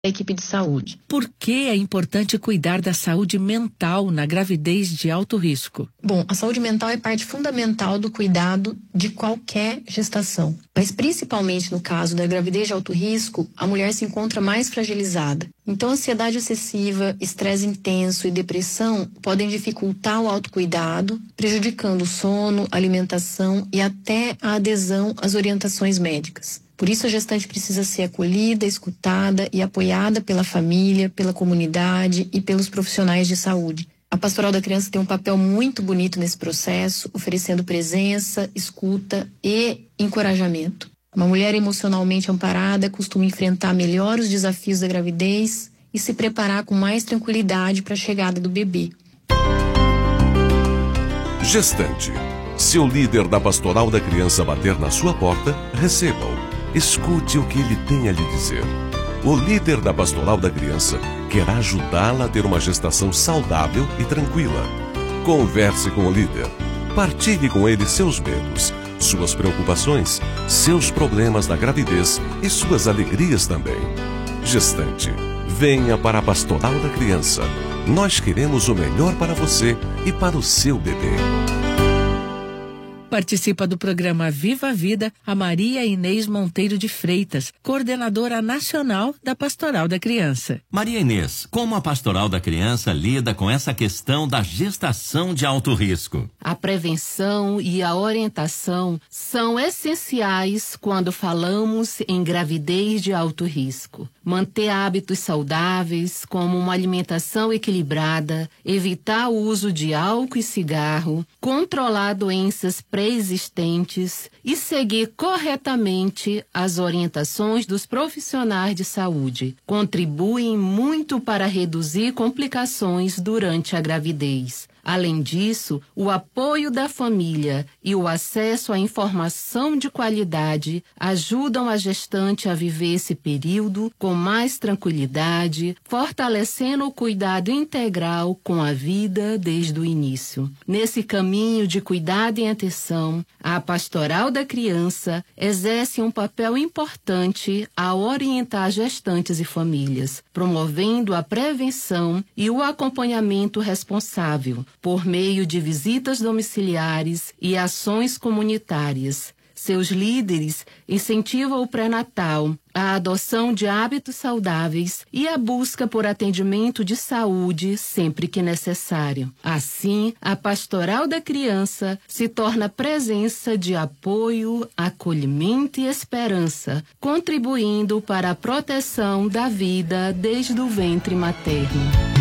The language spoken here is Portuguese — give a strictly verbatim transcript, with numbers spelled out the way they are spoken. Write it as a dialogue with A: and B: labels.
A: da equipe de saúde.
B: Por que é importante cuidar da saúde mental na gravidez de alto risco?
A: Bom, a saúde mental é parte fundamental do cuidado de qualquer gestação. Mas principalmente no caso da gravidez de alto risco, a mulher se encontra mais fragilizada. Então, ansiedade excessiva, estresse intenso e depressão podem dificultar o autocuidado, prejudicando o sono, a alimentação e até a adesão às orientações médicas. Por isso, a gestante precisa ser acolhida, escutada e apoiada pela família, pela comunidade e pelos profissionais de saúde. A Pastoral da Criança tem um papel muito bonito nesse processo, oferecendo presença, escuta e encorajamento. Uma mulher emocionalmente amparada costuma enfrentar melhor os desafios da gravidez e se preparar com mais tranquilidade para a chegada do bebê.
C: Gestante. Se o líder da Pastoral da Criança bater na sua porta, receba-o. Escute o que ele tem a lhe dizer. O líder da Pastoral da Criança quer ajudá-la a ter uma gestação saudável e tranquila. Converse com o líder. Partilhe com ele seus medos, suas preocupações, seus problemas da gravidez e suas alegrias também. Gestante, venha para a Pastoral da Criança. Nós queremos o melhor para você e para o seu bebê.
B: Participa do programa Viva a Vida a Maria Inês Monteiro de Freitas, coordenadora nacional da Pastoral da Criança.
D: Maria Inês, como a Pastoral da Criança lida com essa questão da gestação de alto risco?
E: A prevenção e a orientação são essenciais quando falamos em gravidez de alto risco. Manter hábitos saudáveis, como uma alimentação equilibrada, evitar o uso de álcool e cigarro, controlar doenças pré-existentes e seguir corretamente as orientações dos profissionais de saúde contribuem muito para reduzir complicações durante a gravidez. Além disso, o apoio da família e o acesso à informação de qualidade ajudam a gestante a viver esse período com mais tranquilidade, fortalecendo o cuidado integral com a vida desde o início. Nesse caminho de cuidado e atenção, a Pastoral da Criança exerce um papel importante ao orientar gestantes e famílias, promovendo a prevenção e o acompanhamento responsável, por meio de visitas domiciliares e ações comunitárias. Seus líderes incentivam o pré-natal, a adoção de hábitos saudáveis e a busca por atendimento de saúde sempre que necessário. Assim, a Pastoral da Criança se torna presença de apoio, acolhimento e esperança, contribuindo para a proteção da vida desde o ventre materno.